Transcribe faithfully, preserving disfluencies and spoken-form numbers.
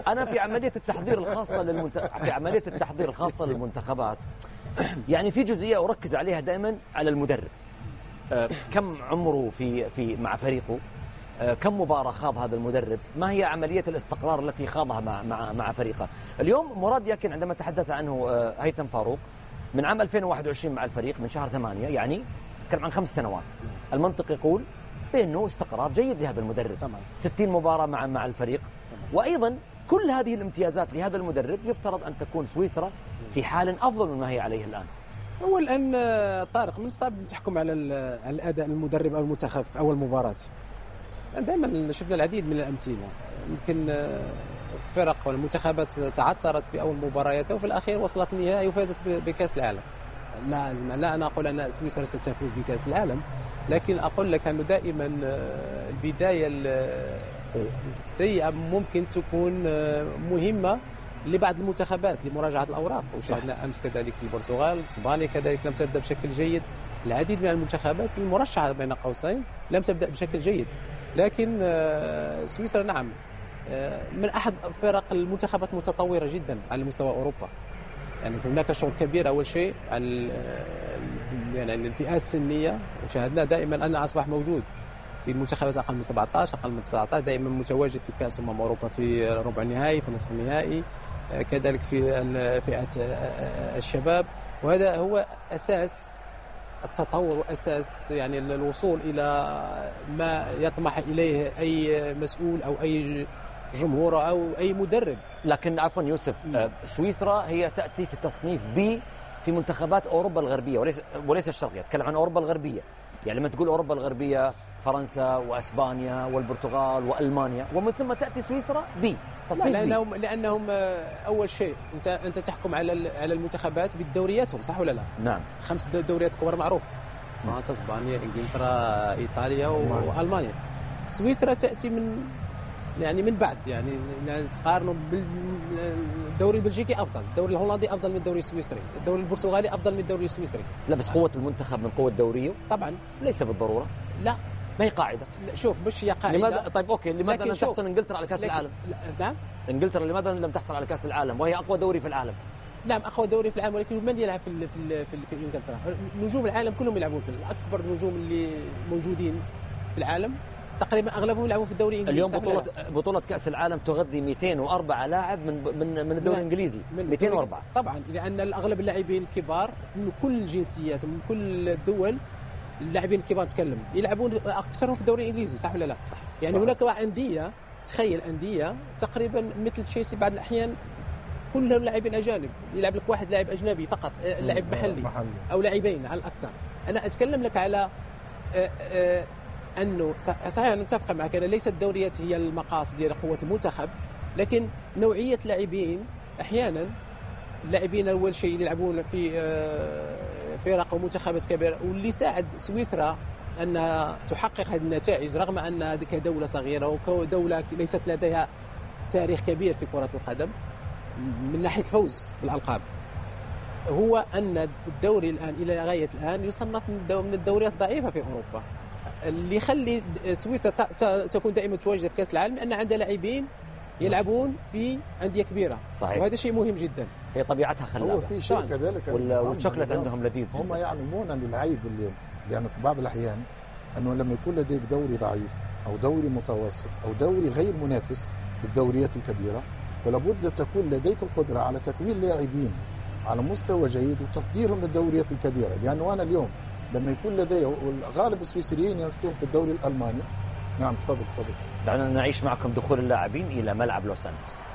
أنا في عملية التحضير الخاصة للمنت... في عملية التحضير الخاصة للمنتخبات يعني في جزئية أركز عليها دائما على المدرب. آه كم عمره في في مع فريقه، آه كم مباراة خاض هذا المدرب، ما هي عملية الاستقرار التي خاضها مع مع مع فريقه. اليوم مراد يكن عندما تحدث عنه آه هيثم فاروق من عام ألفين وواحد وعشرين مع الفريق من شهر ثمانية، يعني تكلم عن خمس سنوات. المنطق يقول بأنه استقرار جيد لهذا المدرب، ستين مباراة مع مع الفريق. وأيضا كل هذه الامتيازات لهذا المدرب يفترض أن تكون سويسرا في حال أفضل مما هي عليه الآن. هو الآن طارق من الصعب تحكم على الأداء المدرب أو المنتخب في أول مباراة. دائما شفنا العديد من الأمثلة، يمكن فرق والمنتخبات تعثرت في أول مبارياتها وفي الأخير وصلت النهائي وفازت بكأس العالم. لا لا أنا أقول أن سويسرا ستفوز بكأس العالم، لكن أقول لك أنه دائما البداية السيئة ممكن تكون مهمة لبعض المنتخبات لمراجعة الأوراق. وشاهدنا أمس كذلك في البرتغال، إسبانيا كذلك لم تبدأ بشكل جيد. العديد من المنتخبات المرشحة بين قوسين لم تبدأ بشكل جيد، لكن سويسرا نعم من أحد فرق المنتخبات المتطورة جدا على مستوى أوروبا. يعني هناك شغل كبير أول شيء على يعني الفئات السنية، وشاهدنا دائما أن أصبح موجود في المنتخبات أقل من سبعة عشر أقل من تسعة عشر، دائما متواجد في كأس أمم أوروبا في ربع النهائي في نصف النهائي، كذلك في فئة الشباب. وهذا هو أساس التطور وأساس يعني الوصول إلى ما يطمح إليه أي مسؤول أو أي جمهور أو أي مدرب. لكن عفوا يوسف، سويسرا هي تأتي في التصنيف بي في منتخبات أوروبا الغربية وليس وليس الشرقية. أتكلم عن أوروبا الغربية، يعني لما تقول أوروبا الغربية فرنسا وأسبانيا والبرتغال وألمانيا، ومن ثم تأتي سويسرا بي تصنيف بي. لأنهم لأنهم أول شيء أنت أنت تحكم على على المنتخبات بدورياتهم، صح ولا لا؟ نعم. خمس دوريات كبرى معروفة، فرنسا، اسبانيا، انجلترا، ايطاليا والمانيا. سويسرا تاتي من يعني من بعد، يعني تقارنوا بالدوري البلجيكي افضل، الدوري الهولندي افضل من الدوري السويسري، الدوري البرتغالي افضل من الدوري السويسري. لا بس قوه المنتخب من قوه دوريه طبعا ليس بالضروره. لا ما هي قاعده. شوف مش هي قاعده. لماذا طيب اوكي لماذا لم تحصل انجلترا على كاس العالم؟ نعم انجلترا لماذا لم تحصل على كاس العالم وهي اقوى دوري في العالم؟ نعم اقوى دوري في العالم، ولكن من يلعب في في في, في انجلترا؟ نجوم العالم كلهم يلعبون في اكبر النجوم اللي موجودين في العالم تقريبا اغلبهم يلعبون في الدوري الانجليزي. اليوم بطوله بطوله كاس العالم تغذي مئتين وأربعة لاعب من من من الدوري الانجليزي. مئتين وأربعة طبعا، لان اغلب اللاعبين الكبار من كل الجنسيات ومن كل الدول، اللاعبين الكبار تكلم يلعبون اكثرهم في الدوري الانجليزي، صح ولا لا؟ يعني صح. هناك انديه، تخيل انديه تقريبا مثل تشيلسي بعض الاحيان كلهم لاعبين اجانب، يلعب لك واحد لاعب اجنبي فقط، لاعب محلي او لاعبين على الاكثر. انا اتكلم لك على آآ آآ انه صحيح انا متفق معك، انا ليست الدوريات هي المقاس ديال قوه المنتخب، لكن نوعيه لاعبين احيانا اللاعبين اول شيء اللي يلعبون في فرق ومنتخبات كبيره، واللي ساعد سويسرا انها تحقق هذه النتائج رغم ان هذه كدوله صغيره ودوله ليست لديها تاريخ كبير في كره القدم من ناحيه الفوز بالالقاب، هو ان الدوري الان الى غايه الان يصنف من الدوريات الضعيفه في اوروبا، اللي يخلي سويسرا تكون دائما متواجده في كاس العالم ان عندها لاعبين يلعبون في انديه كبيره. صحيح. وهذا شيء مهم جدا. هي طبيعتها خلابه. هو في شيء كذلك والشوكلت عندهم لذيذ. هم يعلمون ان العيب اللي يعني في بعض الاحيان انه لما يكون لديك دوري ضعيف او دوري متوسط او دوري غير منافس بالدوريات الكبيره، فلا بد تكون لديك القدره على تكوين لاعبين على مستوى جيد وتصديرهم للدوريات الكبيره، لانه انا اليوم لما يكون لدي غالب السويسريين ينشطون في الدوري الالماني. نعم تفضل تفضل. دعونا نعيش معكم دخول اللاعبين الى ملعب لوس أنجلوس.